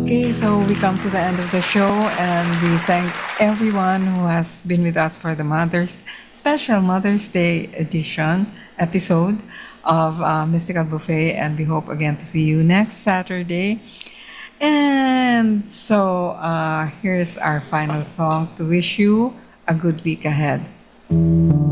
Okay, so we come to the end of the show, and we thank everyone who has been with us for the special Mother's Day edition episode of Mystical Buffet, and we hope again to see you next Saturday. And so here's our final song to wish you a good week ahead.